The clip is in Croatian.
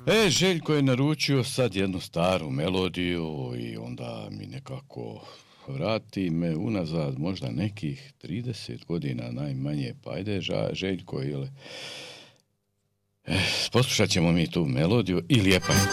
Željko je naručio sad jednu staru melodiju i onda mi nekako vrati me unazad možda nekih 30 godina najmanje, pa ajde Željko, poslušat ćemo mi tu melodiju i lijepa je.